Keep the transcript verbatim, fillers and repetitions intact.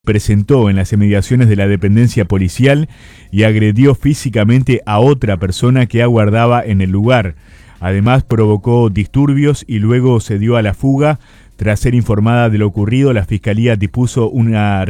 presentó en las inmediaciones de la dependencia policial y agredió físicamente a otra persona que aguardaba en el lugar. Además, provocó disturbios y luego se dio a la fuga. Tras ser informada de lo ocurrido, la fiscalía dispuso una